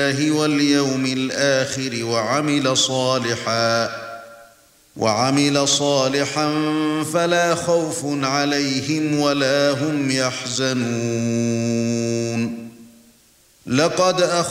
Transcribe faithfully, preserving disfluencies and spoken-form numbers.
واليوم الآخر وعمل صالحا وعمل صالحا فلا خوف عليهم ولا هم يحزنون لقد أخذ